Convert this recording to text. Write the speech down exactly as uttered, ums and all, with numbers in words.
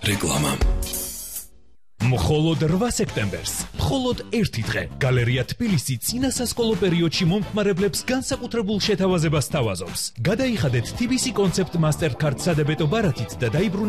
რეკლამა. მხოლოდ რვა სექტემბერს, მხოლოდ ერთი დღე, გალერეა თბილისი წინა სასკოლო პერიოდში მომხმარებლებს განსაკუთრებულ შეთავაზებას სთავაზობს. გადაიხადეთ თი ბი სი კონცეპტ მასტერკარდ სადებეტო ბარათით და დაიბრუნეთ